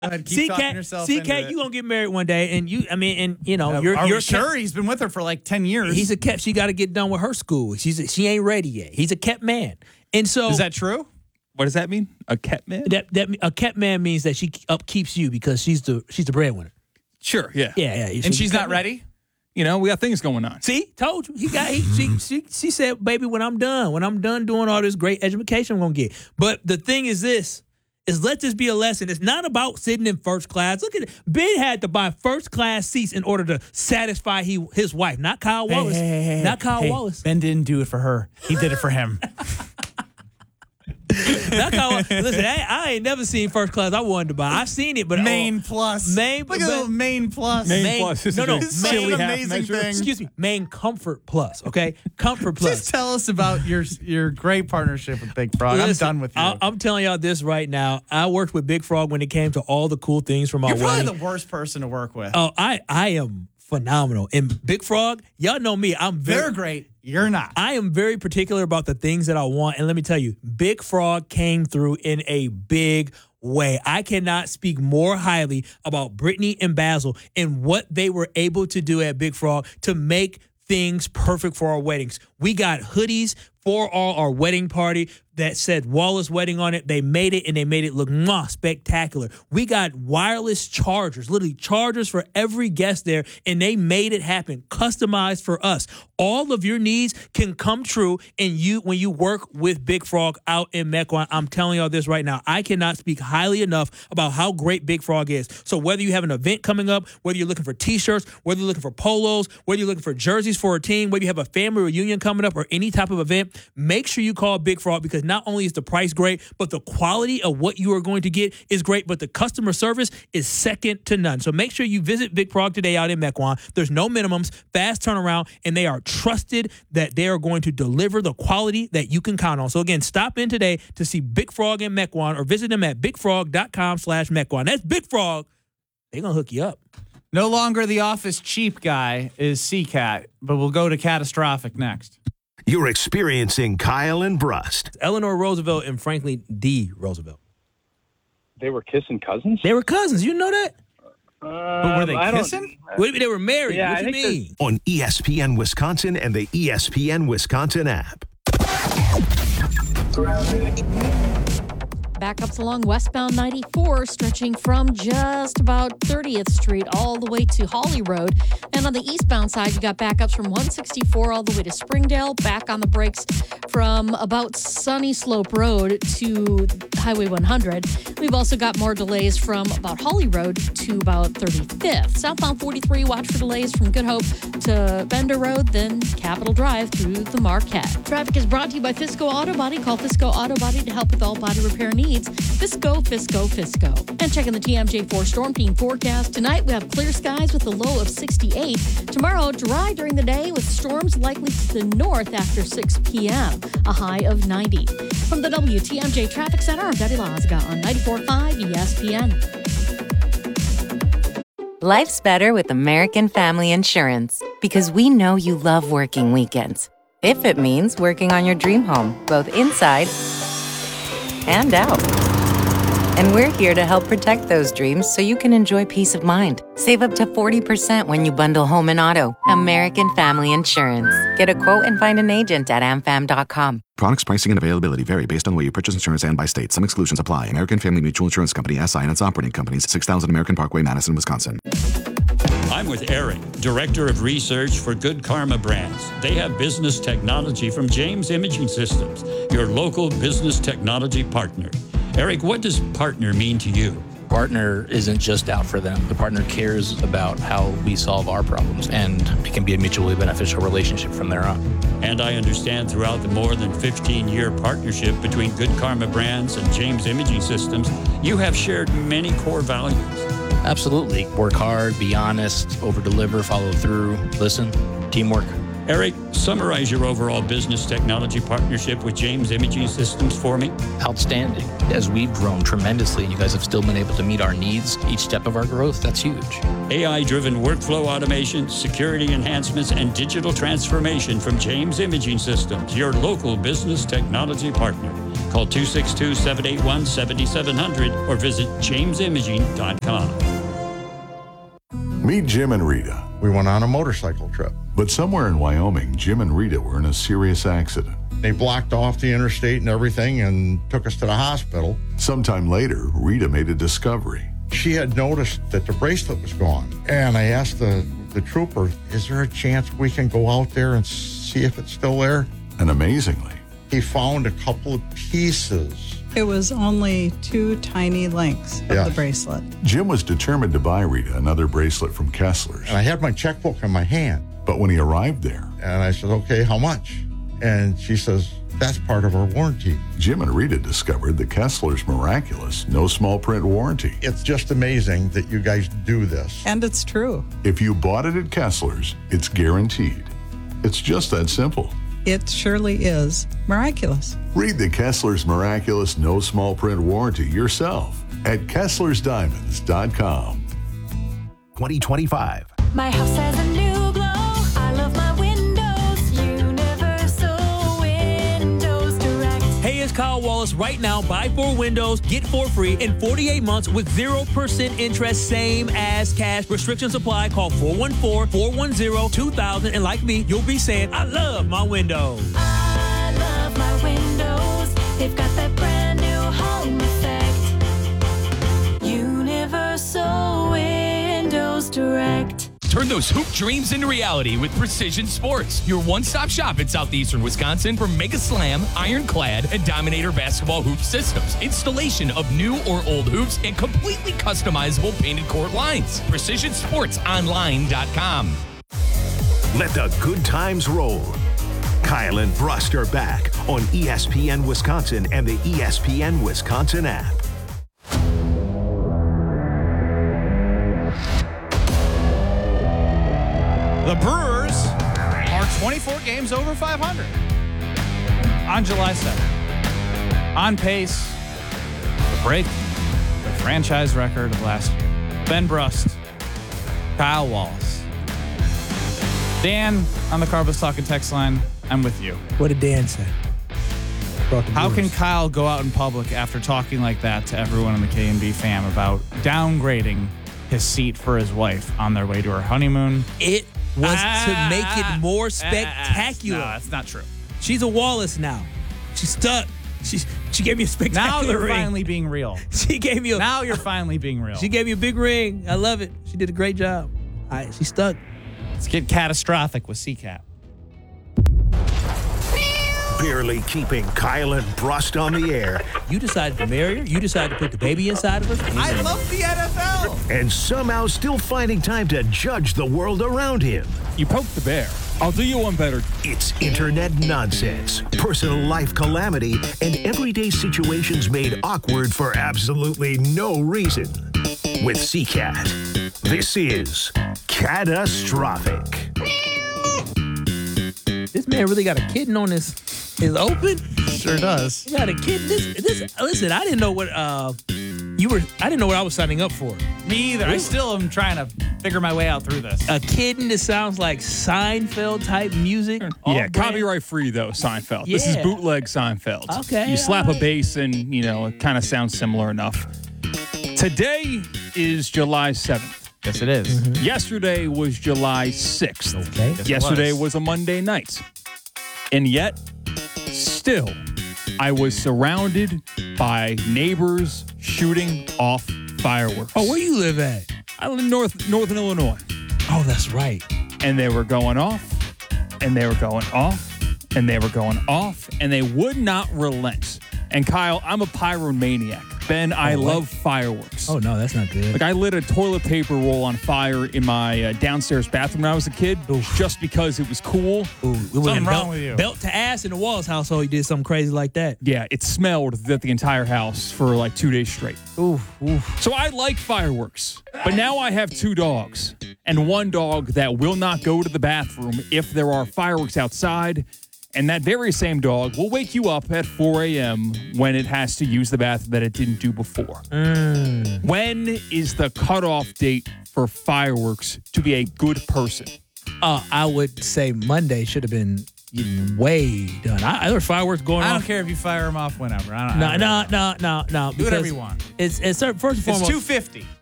Keep talking yourself into CK, you gonna get married one day, and you're Are we sure? He's been with her for like 10 years. He's a kept. She got to get done with her school. She ain't ready yet. He's a kept man, and so is that true? What does that mean? A kept man? That a kept man means that she upkeeps you because she's the breadwinner. Sure, yeah. Yeah. And she's not ready? We got things going on. See, told you. She said, baby, when I'm done doing all this great education I'm gonna get. But the thing is let this be a lesson. It's not about sitting in first class. Look at it. Ben had to buy first class seats in order to satisfy his wife, not Kyle Wallace. Not Kyle Wallace. Ben didn't do it for her. He did it for him. Listen, I ain't never seen first class. I wanted to buy. I've seen it, but Main Plus. Look at the Main Plus. Main Plus. This is It's such an amazing thing. Excuse me, Main Comfort Plus. Okay, Comfort Plus. Just tell us about your great partnership with Big Frog. Listen, I'm done with you. I'm telling y'all this right now. I worked with Big Frog when it came to all the cool things from our You're wedding. probably the worst person to work with. Oh, I am phenomenal. And Big Frog, y'all know me. They're great. You're not. I am very particular about the things that I want. And let me tell you, Big Frog came through in a big way. I cannot speak more highly about Brittany and Basil and what they were able to do at Big Frog to make things perfect for our weddings. We got hoodies for our wedding party that said Wallace Wedding on it. They made it, and they made it look spectacular. We got wireless chargers, literally chargers for every guest there, and they made it happen, customized for us. All of your needs can come true when you work with Big Frog out in Mequon. I'm telling y'all this right now. I cannot speak highly enough about how great Big Frog is. So whether you have an event coming up, whether you're looking for T-shirts, whether you're looking for polos, whether you're looking for jerseys for a team, whether you have a family reunion coming up or any type of event, make sure you call Big Frog because not only is the price great, but the quality of what you are going to get is great, but the customer service is second to none. So make sure you visit Big Frog today out in Mequon. There's no minimums, fast turnaround, and they are trusted that they are going to deliver the quality that you can count on. So again, stop in today to see Big Frog in Mequon or visit them at bigfrog.com/Mequon. That's Big Frog. They're going to hook you up. No longer the office cheap guy is CCAT, but we'll go to catastrophic next. You're experiencing Kyle and Brust. Eleanor Roosevelt and Franklin D. Roosevelt. They were kissing cousins? They were cousins. You know that? But were they kissing? They were married. Yeah, what do you mean? On ESPN Wisconsin and the ESPN Wisconsin app. Backups along westbound 94, stretching from just about 30th Street all the way to Hawley Road. And on the eastbound side, you got backups from 164 all the way to Springdale, back on the brakes from about Sunny Slope Road to Highway 100. We've also got more delays from about Hawley Road to about 35th. Southbound 43, watch for delays from Good Hope to Bender Road, then Capitol Drive through the Marquette. Traffic is brought to you by Fisco Auto Body. Call Fisco Auto Body to help with all body repair needs. Fisco, Fisco, Fisco. And checking the TMJ4 Storm Team forecast. Tonight we have clear skies with a low of 68. Tomorrow, dry during the day with storms likely to the north after 6 p.m. A high of 90. From the WTMJ Traffic Center, I'm Betty Lazga on 94.5 ESPN. Life's better with American Family Insurance because we know you love working weekends. If it means working on your dream home, both inside and out. And we're here to help protect those dreams so you can enjoy peace of mind. Save up to 40% when you bundle home and auto. American Family Insurance. Get a quote and find an agent at amfam.com. Products, pricing, and availability vary based on where you purchase insurance and by state. Some exclusions apply. American Family Mutual Insurance Company, SI, and its operating companies, 6000 American Parkway, Madison, Wisconsin. I'm with Eric, Director of Research for Good Karma Brands. They have business technology from James Imaging Systems, your local business technology partner. Eric, what does partner mean to you? Partner isn't just out for them. The partner cares about how we solve our problems, and it can be a mutually beneficial relationship from there on. And I understand throughout the more than 15-year partnership between Good Karma Brands and James Imaging Systems, you have shared many core values. Absolutely. Work hard, be honest, over-deliver, follow through, listen, teamwork. Eric, summarize your overall business technology partnership with James Imaging Systems for me. Outstanding. As we've grown tremendously and you guys have still been able to meet our needs each step of our growth, that's huge. AI-driven workflow automation, security enhancements, and digital transformation from James Imaging Systems, your local business technology partner. Call 262-781-7700 or visit jamesimaging.com. Meet Jim and Rita. We went on a motorcycle trip. But somewhere in Wyoming, Jim and Rita were in a serious accident. They blocked off the interstate and everything and took us to the hospital. Sometime later, Rita made a discovery. She had noticed that the bracelet was gone. And I asked the trooper, is there a chance we can go out there and see if it's still there? And amazingly, he found a couple of pieces. It was only 2 tiny links of the bracelet. Jim was determined to buy Rita another bracelet from Kessler's. And I had my checkbook in my hand. But when he arrived there, and I said, okay, how much? And she says, that's part of our warranty. Jim and Rita discovered the Kessler's miraculous no small print warranty. It's just amazing that you guys do this. And it's true. If you bought it at Kessler's, it's guaranteed. It's just that simple. It surely is miraculous. Read the Kessler's miraculous no small print warranty yourself at Kessler'sDiamonds.com. 2025. My house has a new glow. I love my windows. Universal Windows Direct. Hey, it's Kyle Wallace. Right now, buy 4 windows, get 4 free in 48 months with 0% interest, same as cash. Restrictions apply. Call 414-410-2000. And like me, you'll be saying, I love my windows. I love my windows. They've got that brand new home effect. Universal Windows Direct. Turn those hoop dreams into reality with Precision Sports, your one-stop shop in southeastern Wisconsin for Mega Slam, Ironclad, and Dominator basketball hoop systems. Installation of new or old hoops and completely customizable painted court lines. PrecisionSportsOnline.com. Let the good times roll. Kyle and Brust are back on ESPN Wisconsin and the ESPN Wisconsin app. The Brewers are 24 games over 500 on July 7th. On pace to break the franchise record of last year. Ben Brust, Kyle Wallace. Dan on the Carbos Talking text line, I'm with you. What did Dan say? How can Kyle go out in public after talking like that to everyone in the K&B fam about downgrading his seat for his wife on their way to her honeymoon? It was to make it more spectacular. No, that's not true. She's a Wallace now. She's stuck. She gave me a spectacular Now you're ring. finally being real. She gave me Now you're finally being real. She gave me a big ring. I love it. She did a great job. She's stuck. Let's get catastrophic with CCAT. Barely keeping Kyle and Brust on the air. You decided to marry her. You decided to put the baby inside of her. I love the NFL. And somehow still finding time to judge the world around him. You poked the bear. I'll do you one better. It's internet nonsense, personal life calamity, and everyday situations made awkward for absolutely no reason. With CCAT, this is Catastrophic. This man really got a kitten on his open. Sure does. He got a kitten. Listen, I didn't know what I didn't know what I was signing up for. Me either. I still am trying to figure my way out through this. A kitten that sounds like Seinfeld type music. Yeah, copyright free though, Seinfeld. Yeah. This is bootleg Seinfeld. Okay. You slap a bass and, it kind of sounds similar enough. Today is July 7th. Yes, it is. Mm-hmm. Yesterday was July 6th. Okay. Yes, Yesterday was a Monday night. And yet, still, I was surrounded by neighbors shooting off fireworks. Oh, where you live at? I live in Northern Illinois. Oh, that's right. And they were going off, and they were going off, and they were going off, and they would not relent. And Kyle, I'm a pyromaniac. Ben, I love fireworks. Oh, no, that's not good. Like, I lit a toilet paper roll on fire in my downstairs bathroom when I was a kid, just because it was cool. Ooh, Something wrong with you. Belt to ass in the Wallace household, you did something crazy like that. Yeah, it smelled at the entire house for like 2 days straight. Ooh. So I like fireworks, but now I have 2 dogs, and one dog that will not go to the bathroom if there are fireworks outside. And that very same dog will wake you up at 4 a.m. when it has to use the bathroom that it didn't do before. When is the cutoff date for fireworks to be a good person? I would say Monday should have been way done. There's fireworks going I off. don't care if you fire them off whenever. I don't No. do whatever you want. It's first and It's foremost. $250.